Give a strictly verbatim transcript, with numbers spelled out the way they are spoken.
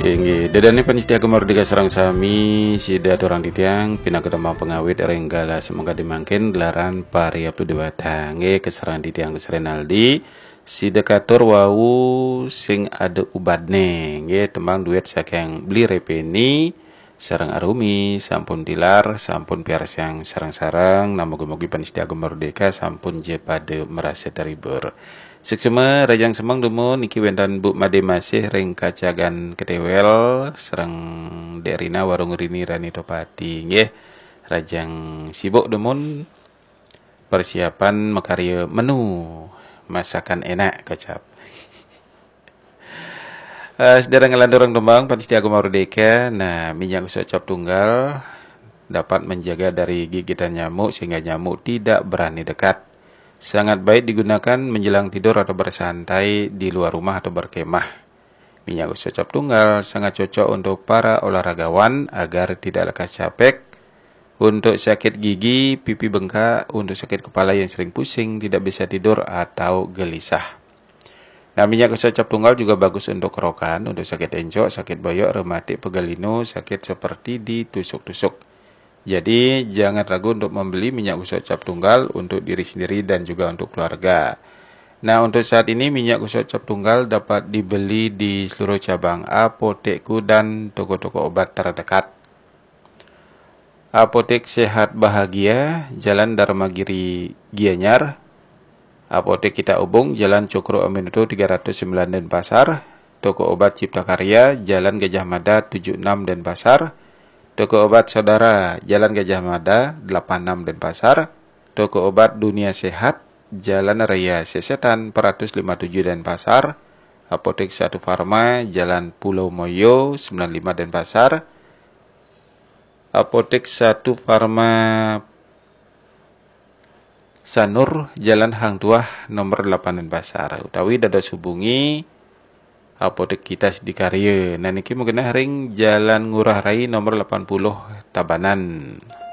Kengge dadane panitia kemardika sareng sami sida orang ditiang pina ketemu pengawit renggala semoga dimangkin gelaran pari abdu dewata nge kesarang ditiang keserenaldi sida katur wau sing ada ubadne nge tembang duet saking beli repeni sareng arumi sampun tilar sampun piaras yang sarang-sarang namoga-mogi panitia kemardika sampun je pada merasa terhibur. Seksema rajang semang demo niki wentan Bu Made masih reng kacagan ketewel serang derina warung rini rani topati nggih rajang sibuk demun persiapan makarya menu masakan enak kecap. Uh, sedherek ngelandorong tembang panitia Mardika. Nah, minyak usocop tunggal dapat menjaga dari gigitan nyamuk sehingga nyamuk tidak berani dekat. Sangat baik digunakan menjelang tidur atau bersantai di luar rumah atau berkemah. Minyak usocop tunggal sangat cocok untuk para olahragawan agar tidak lekas capek, untuk sakit gigi, pipi bengkak, untuk sakit kepala yang sering pusing, tidak bisa tidur atau gelisah. Nah, minyak usocop tunggal juga bagus untuk kerokan, untuk sakit encok, sakit boyok, rematik, pegalinu, sakit seperti ditusuk-tusuk. Jadi jangan ragu untuk membeli minyak usocop tunggal untuk diri sendiri dan juga untuk keluarga. Nah, untuk saat ini minyak usocop tunggal dapat dibeli di seluruh cabang apotekku dan toko-toko obat terdekat. Apotek Sehat Bahagia, Jalan Dharmagiri Gianyar. Apotek Kita Ubung, Jalan Cokro Aminoto tiga ratus sembilan Denpasar. Toko Obat Cipta Karya, Jalan Gajah Mada tujuh puluh enam Denpasar. Toko Obat Saudara, Jalan Gajah Mada delapan puluh enam Denpasar. Toko Obat Dunia Sehat, Jalan Raya Sesetan empat ratus lima puluh tujuh Denpasar. Apotek Satu Farma, Jalan Pulau Moyo sembilan puluh lima Denpasar. Apotek Satu Farma Sanur, Jalan Hang Tuah nomor delapan Denpasar. Utawi dados hubungi apotek kita di Karya. Nah, niki mungkin ring Jalan Ngurah Rai nomor delapan puluh Tabanan.